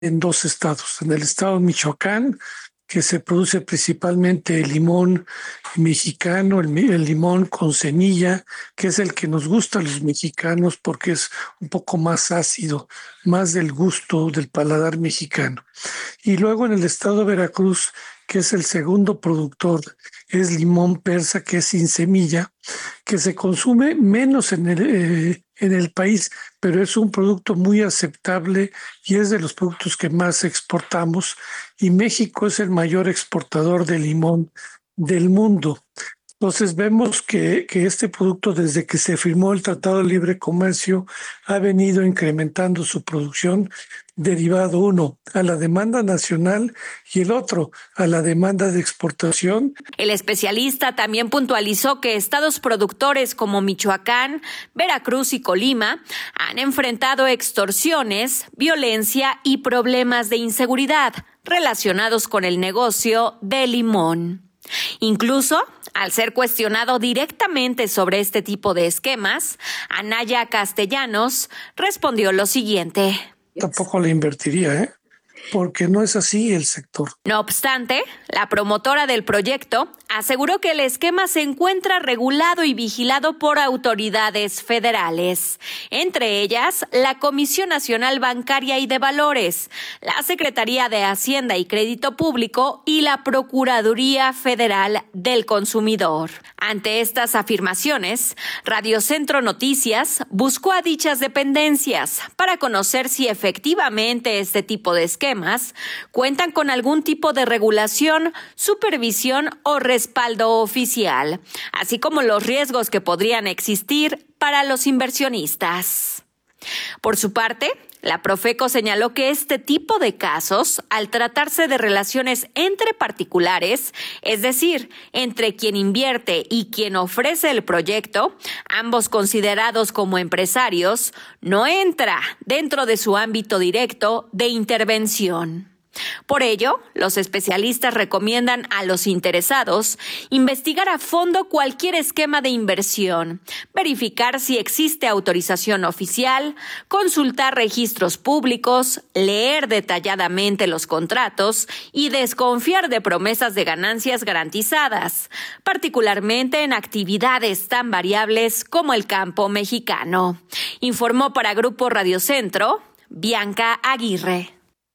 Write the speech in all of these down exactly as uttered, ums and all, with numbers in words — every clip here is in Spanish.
en dos estados, en el estado de Michoacán, que se produce principalmente el limón mexicano, el, el limón con semilla, que es el que nos gusta a los mexicanos porque es un poco más ácido, más del gusto del paladar mexicano. Y luego en el estado de Veracruz, que es el segundo productor, es limón persa, que es sin semilla, que se consume menos en el, eh, en el país, pero es un producto muy aceptable y es de los productos que más exportamos. Y México es el mayor exportador de limón del mundo. Entonces vemos que, que este producto, desde que se firmó el Tratado de Libre Comercio, ha venido incrementando su producción, derivado uno a la demanda nacional y el otro a la demanda de exportación. El especialista también puntualizó que estados productores como Michoacán, Veracruz y Colima han enfrentado extorsiones, violencia y problemas de inseguridad relacionados con el negocio del limón. Incluso, al ser cuestionado directamente sobre este tipo de esquemas, Anaya Castellanos respondió lo siguiente. Tampoco le invertiría, ¿eh? Porque no es así el sector. No obstante, la promotora del proyecto aseguró que el esquema se encuentra regulado y vigilado por autoridades federales, entre ellas la Comisión Nacional Bancaria y de Valores, la Secretaría de Hacienda y Crédito Público y la Procuraduría Federal del Consumidor. Ante estas afirmaciones, Radio Centro Noticias buscó a dichas dependencias para conocer si efectivamente este tipo de esquemas cuentan con algún tipo de regulación, supervisión o respaldo oficial, así como los riesgos que podrían existir para los inversionistas. Por su parte, la Profeco señaló que este tipo de casos, al tratarse de relaciones entre particulares, es decir, entre quien invierte y quien ofrece el proyecto, ambos considerados como empresarios, no entra dentro de su ámbito directo de intervención. Por ello, los especialistas recomiendan a los interesados investigar a fondo cualquier esquema de inversión, verificar si existe autorización oficial, consultar registros públicos, leer detalladamente los contratos y desconfiar de promesas de ganancias garantizadas, particularmente en actividades tan variables como el campo mexicano. Informó para Grupo Radio Centro, Bianca Aguirre.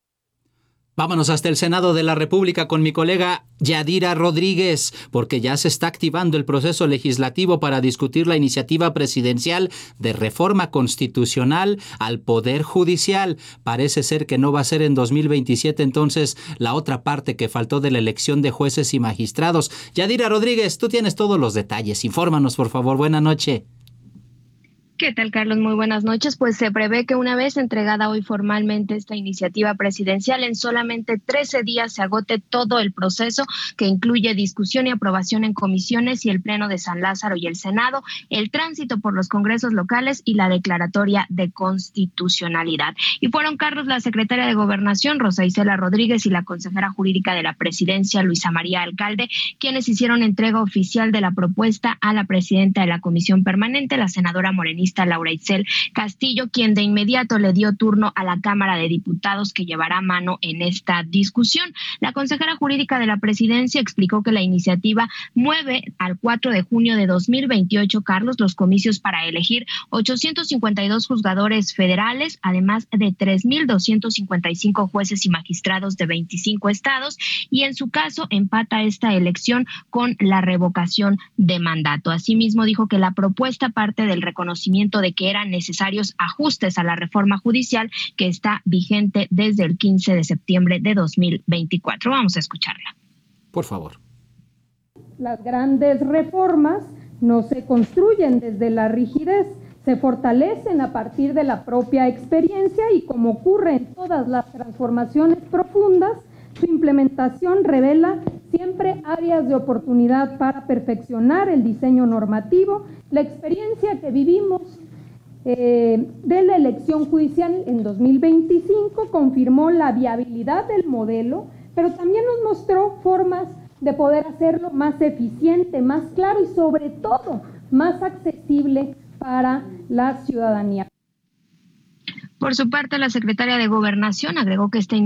Vámonos hasta el Senado de la República con mi colega Yadira Rodríguez, porque ya se está activando el proceso legislativo para discutir la iniciativa presidencial de reforma constitucional al Poder Judicial. Parece ser que no va a ser en dos mil veintisiete entonces la otra parte que faltó de la elección de jueces y magistrados. Yadira Rodríguez, tú tienes todos los detalles. Infórmanos, por favor. Buena noche. ¿Qué tal, Carlos? Muy buenas noches. Pues se prevé que una vez entregada hoy formalmente esta iniciativa presidencial, en solamente trece días se agote todo el proceso, que incluye discusión y aprobación en comisiones y el Pleno de San Lázaro y el Senado, el tránsito por los congresos locales y la declaratoria de constitucionalidad. Y fueron, Carlos, la secretaria de Gobernación, Rosa Isela Rodríguez, y la consejera jurídica de la Presidencia, Luisa María Alcalde, quienes hicieron entrega oficial de la propuesta a la presidenta de la Comisión Permanente, la senadora morenista Laura Itzel Castillo, quien de inmediato le dio turno a la Cámara de Diputados, que llevará mano en esta discusión. La consejera jurídica de la Presidencia explicó que la iniciativa mueve al cuatro de junio de dos mil veintiocho, Carlos, los comicios para elegir ochocientos cincuenta y dos juzgadores federales, además de tres mil doscientos cincuenta y cinco jueces y magistrados de veinticinco estados, y en su caso empata esta elección con la revocación de mandato. Asimismo, dijo que la propuesta parte del reconocimiento de que eran necesarios ajustes a la reforma judicial que está vigente desde el quince de septiembre de dos mil veinticuatro. Vamos a escucharla. Por favor. Las grandes reformas no se construyen desde la rigidez, se fortalecen a partir de la propia experiencia y, como ocurre en todas las transformaciones profundas, su implementación revela siempre áreas de oportunidad para perfeccionar el diseño normativo. La experiencia que vivimos eh, de la elección judicial en dos mil veinticinco confirmó la viabilidad del modelo, pero también nos mostró formas de poder hacerlo más eficiente, más claro y sobre todo más accesible para la ciudadanía. Por su parte, la secretaria de Gobernación agregó que esta